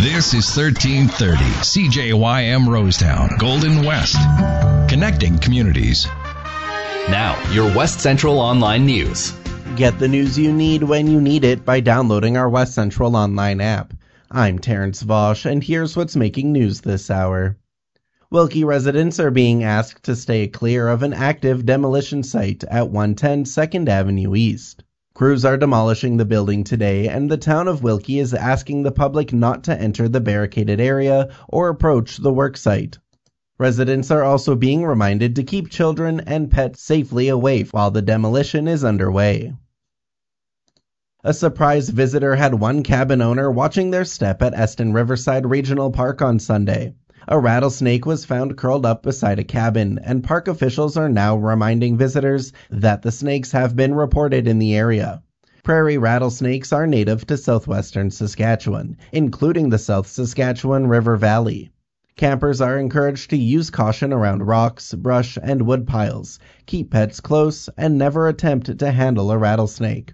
This is 1330 CJYM Rosetown, Golden West. Connecting communities. Now, your West Central Online News. Get the news you need when you need it by downloading our West Central Online app. I'm Terrence Vosch, and here's what's making news this hour. Wilkie residents are being asked to stay clear of an active demolition site at 110 2nd Avenue East. Crews are demolishing the building today, and the town of Wilkie is asking the public not to enter the barricaded area or approach the work site. Residents are also being reminded to keep children and pets safely away while the demolition is underway. A surprise visitor had one cabin owner watching their step at Eston Riverside Regional Park on Sunday. A rattlesnake was found curled up beside a cabin, and park officials are now reminding visitors that the snakes have been reported in the area. Prairie rattlesnakes are native to southwestern Saskatchewan, including the South Saskatchewan River Valley. Campers are encouraged to use caution around rocks, brush, and wood piles, keep pets close, and never attempt to handle a rattlesnake.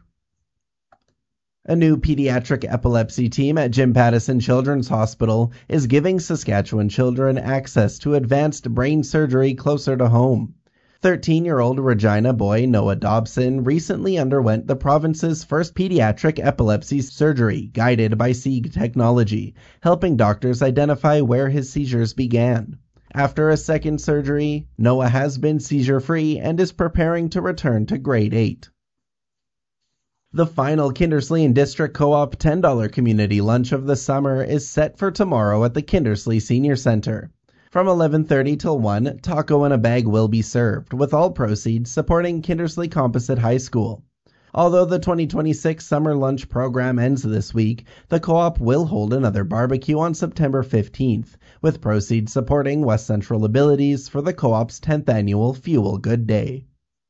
A new pediatric epilepsy team at Jim Pattison Children's Hospital is giving Saskatchewan children access to advanced brain surgery closer to home. 13-year-old Regina boy Noah Dobson recently underwent the province's first pediatric epilepsy surgery guided by Sieg technology, helping doctors identify where his seizures began. After a second surgery, Noah has been seizure-free and is preparing to return to grade 8. The final Kindersley District Co-op $10 community lunch of the summer is set for tomorrow at the Kindersley Senior Center. From 11:30 till 1, taco in a bag will be served, with all proceeds supporting Kindersley Composite High School. Although the 2026 summer lunch program ends this week, the co-op will hold another barbecue on September 15th, with proceeds supporting West Central Abilities for the co-op's 10th annual Fuel Good Day.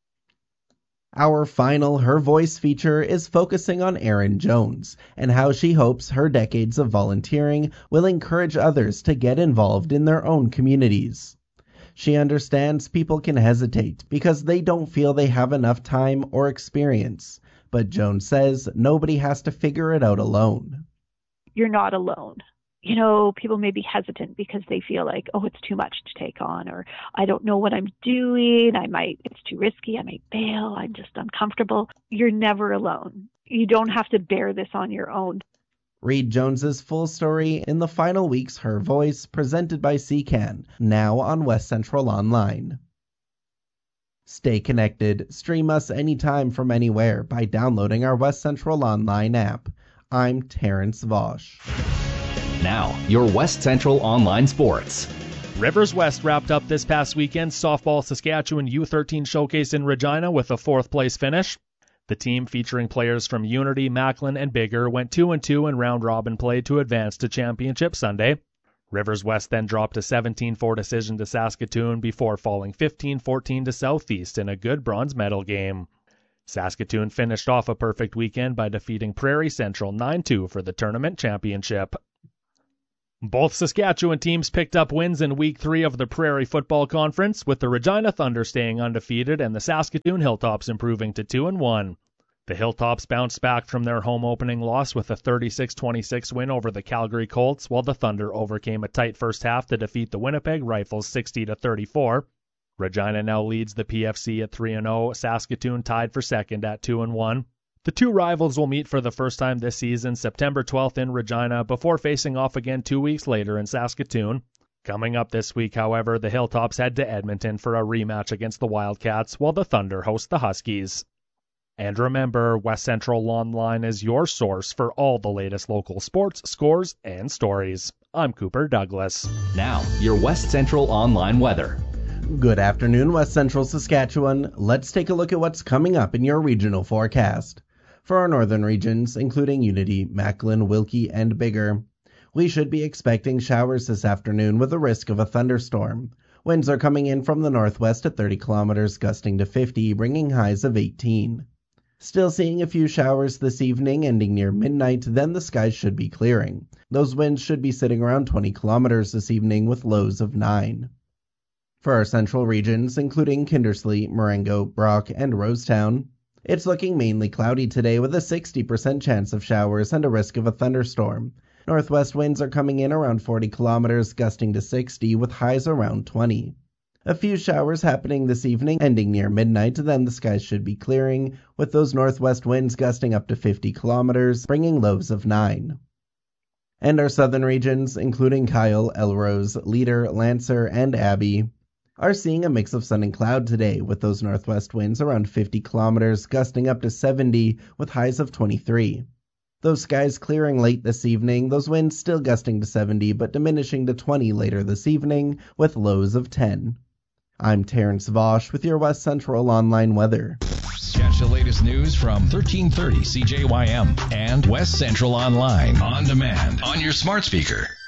Our final Her Voice feature is focusing on Erin Jones and how she hopes her decades of volunteering will encourage others to get involved in their own communities. She understands people can hesitate because they don't feel they have enough time or experience, but Jones says nobody has to figure it out alone. You're not alone. People may be hesitant because they feel like, oh, it's too much to take on, or I don't know what I'm doing. It's too risky. I might fail. I'm just uncomfortable. You're never alone. You don't have to bear this on your own. Read Jones's full story in the final week's Her Voice, presented by CCAN, now on West Central Online. Stay connected. Stream us anytime from anywhere by downloading our West Central Online app. I'm Terrence Vosch. Now, your West Central Online Sports. Rivers West wrapped up this past weekend's Softball Saskatchewan U13 Showcase in Regina with a 4th place finish. The team, featuring players from Unity, Macklin, and Bigger, went 2-2 in round-robin play to advance to championship Sunday. Rivers West then dropped a 17-4 decision to Saskatoon before falling 15-14 to Southeast in a good bronze medal game. Saskatoon finished off a perfect weekend by defeating Prairie Central 9-2 for the tournament championship. Both Saskatchewan teams picked up wins in Week 3 of the Prairie Football Conference, with the Regina Thunder staying undefeated and the Saskatoon Hilltops improving to 2-1. The Hilltops bounced back from their home opening loss with a 36-26 win over the Calgary Colts, while the Thunder overcame a tight first half to defeat the Winnipeg Rifles 60-34. Regina now leads the PFC at 3-0, Saskatoon tied for second at 2-1. The two rivals will meet for the first time this season September 12th in Regina before facing off again 2 weeks later in Saskatoon. Coming up this week, however, the Hilltops head to Edmonton for a rematch against the Wildcats, while the Thunder host the Huskies. And remember, West Central Online is your source for all the latest local sports, scores, and stories. I'm Cooper Douglas. Now, your West Central Online weather. Good afternoon, West Central Saskatchewan. Let's take a look at what's coming up in your regional forecast. For our northern regions, including Unity, Macklin, Wilkie, and Bigger, we should be expecting showers this afternoon with a risk of a thunderstorm. Winds are coming in from the northwest at 30 kilometers, gusting to 50, bringing highs of 18. Still seeing a few showers this evening, ending near midnight, then the skies should be clearing. Those winds should be sitting around 20 kilometers this evening with lows of 9. For our central regions, including Kindersley, Marengo, Brock, and Rosetown, it's looking mainly cloudy today with a 60% chance of showers and a risk of a thunderstorm. Northwest winds are coming in around 40 kilometers, gusting to 60, with highs around 20. A few showers happening this evening, ending near midnight, then the skies should be clearing, with those northwest winds gusting up to 50 kilometers, bringing lows of 9. And our southern regions, including Kyle, Elrose, Leader, Lancer, and Abbey, are seeing a mix of sun and cloud today, with those northwest winds around 50 kilometers, gusting up to 70, with highs of 23. Those skies clearing late this evening, those winds still gusting to 70, but diminishing to 20 later this evening, with lows of 10. I'm Terrence Vosch with your West Central Online weather. Catch the latest news from 1330 CJYM and West Central Online on demand on your smart speaker.